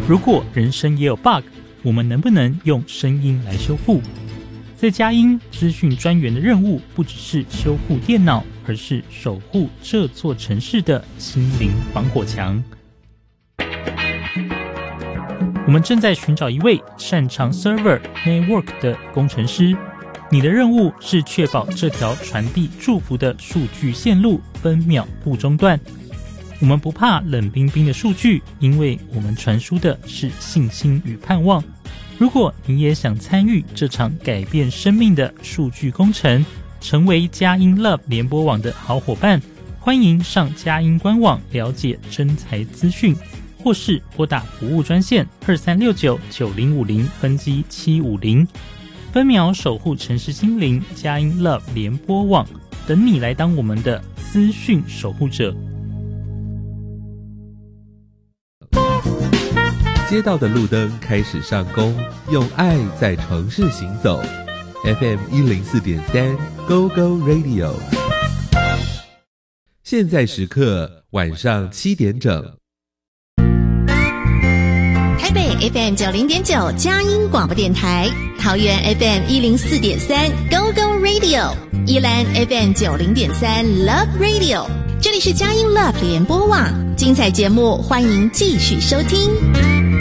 如果人生也有 bug， 我们能不能用声音来修复？在佳音资讯专员的任务不只是修复电脑，而是守护这座城市的心灵防火墙。我们正在寻找一位擅长 server network 的工程师，你的任务是确保这条传递祝福的数据线路分秒不中断。我们不怕冷冰冰的数据，因为我们传输的是信心与盼望。如果你也想参与这场改变生命的数据工程，成为佳音 Love 联播网的好伙伴，欢迎上佳音官网了解征才资讯，或是拨打服务专线23699050分机750，分秒守护城市心灵，佳音 Love 联播网，等你来当我们的资讯守护者。 街道的路灯开始上工，用爱在城市行走。FM 104.3 Go Go Radio， 现在时刻晚上7点整。 台北 FM 90.9 佳音广播电台，桃园 FM 104.3 Go Go Radio， 宜兰 FM 90.3 Love Radio， 这里是佳音 Love 联播网，精彩节目欢迎继续收听。